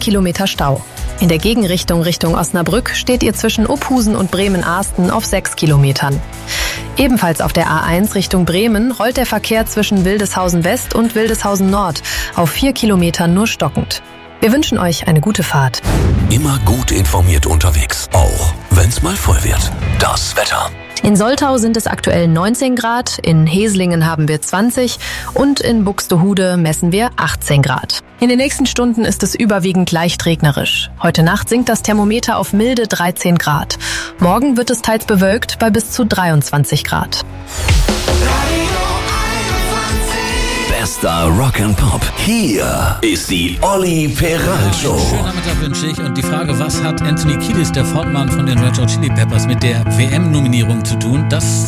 Kilometer Stau. In der Gegenrichtung Richtung Osnabrück steht ihr zwischen Ophusen und Bremen-Ahsten auf 6 Kilometern. Ebenfalls auf der A1 Richtung Bremen rollt der Verkehr zwischen Wildeshausen West und Wildeshausen Nord auf 4 Kilometern nur stockend. Wir wünschen euch eine gute Fahrt. Immer gut informiert unterwegs, auch wenn's mal voll wird. Das Wetter. In Soltau sind es aktuell 19 Grad, in Heslingen haben wir 20 und in Buxtehude messen wir 18 Grad. In den nächsten Stunden ist es überwiegend leicht regnerisch. Heute Nacht sinkt das Thermometer auf milde 13 Grad. Morgen wird es teils bewölkt bei bis zu 23 Grad. Bester Rock and Pop. Hier ist die Olli Peral Show. Schönen Nachmittag wünsche ich. Und die Frage, was hat Anthony Kiedis, der Frontmann von den Red Hot Chili Peppers, mit der WM-Nominierung zu tun? Das